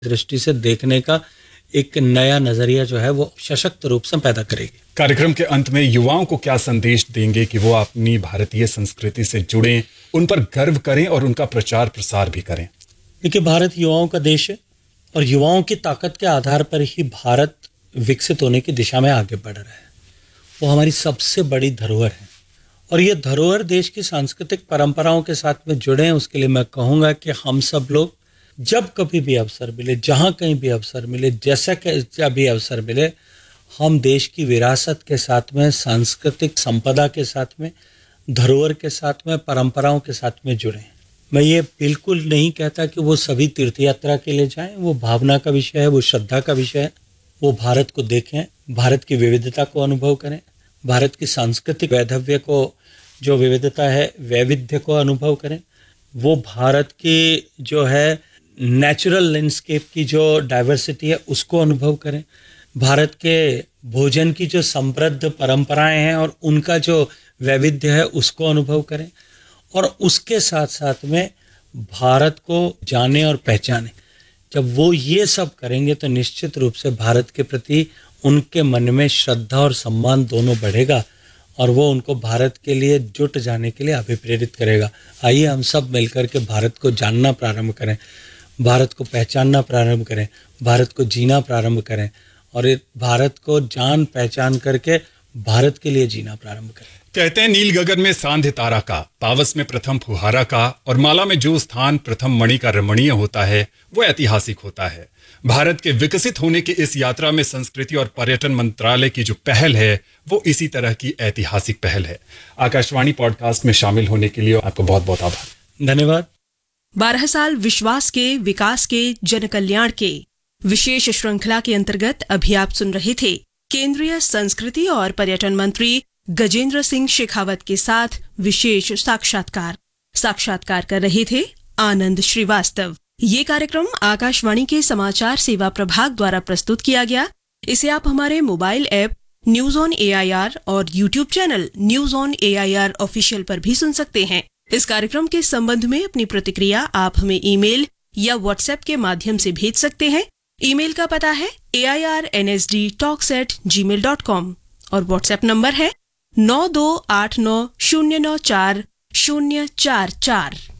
दृष्टि से देखने का एक नया नजरिया जो है वो सशक्त रूप से पैदा करेगी। कार्यक्रम के अंत में युवाओं को क्या संदेश देंगे कि वो अपनी भारतीय संस्कृति से जुड़ें, उन पर गर्व करें और उनका प्रचार प्रसार भी करें? देखिए, भारत युवाओं का देश है और युवाओं की ताकत के आधार पर ही भारत विकसित होने की दिशा में आगे बढ़ रहा है। वो हमारी सबसे बड़ी धरोहर है और ये धरोहर देश की सांस्कृतिक परंपराओं के साथ में जुड़े हैं। उसके लिए मैं कहूँगा कि हम सब लोग जब कभी भी अवसर मिले, जहाँ कहीं भी अवसर मिले, जैसा जब भी अवसर मिले, हम देश की विरासत के साथ में, सांस्कृतिक संपदा के साथ में, धरोहर के साथ में, परंपराओं के साथ में जुड़ें। मैं ये बिल्कुल नहीं कहता कि वो सभी तीर्थ यात्रा के लिए जाएं, वो भावना का विषय है, वो श्रद्धा का विषय है। वो भारत को देखें, भारत की विविधता को अनुभव करें, भारत की सांस्कृतिक वैधव्य को, जो विविधता है, वैविध्य को अनुभव करें। वो भारत की जो है नेचुरल लैंडस्केप की जो डाइवर्सिटी है उसको अनुभव करें। भारत के भोजन की जो समृद्ध परंपराएं हैं और उनका जो वैविध्य है उसको अनुभव करें और उसके साथ साथ में भारत को जाने और पहचानें। जब वो ये सब करेंगे तो निश्चित रूप से भारत के प्रति उनके मन में श्रद्धा और सम्मान दोनों बढ़ेगा और वो उनको भारत के लिए जुट जाने के लिए अभिप्रेरित करेगा। आइए हम सब मिलकर के भारत को जानना प्रारंभ करें, भारत को पहचानना प्रारंभ करें, भारत को जीना प्रारंभ करें और भारत को जान पहचान करके भारत के लिए जीना प्रारंभ करें। कहते हैं नील गगन में सांध्य तारा का, पावस में प्रथम फुहारा का और माला में जो स्थान प्रथम मणि का रमणीय होता है वो ऐतिहासिक होता है। भारत के विकसित होने की इस यात्रा में संस्कृति और पर्यटन मंत्रालय की जो पहल है वो इसी तरह की ऐतिहासिक पहल है। आकाशवाणी पॉडकास्ट में शामिल होने के लिए आपको बहुत बहुत आभार। धन्यवाद। 12 साल विश्वास के, विकास के, जन कल्याण के विशेष श्रृंखला के अंतर्गत अभी आप सुन रहे थे केंद्रीय संस्कृति और पर्यटन मंत्री गजेंद्र सिंह शेखावत के साथ विशेष साक्षात्कार कर रहे थे आनंद श्रीवास्तव। ये कार्यक्रम आकाशवाणी के समाचार सेवा प्रभाग द्वारा प्रस्तुत किया गया। इसे आप हमारे mobile app news on AIR और YouTube channel news on AIR official पर भी सुन सकते हैं। इस कार्यक्रम के संबंध में अपनी प्रतिक्रिया आप हमें ईमेल या व्हाट्सएप के माध्यम से भेज सकते हैं। ईमेल का पता है airnsdtalks@gmail.com और व्हाट्सएप नंबर है 9289094044।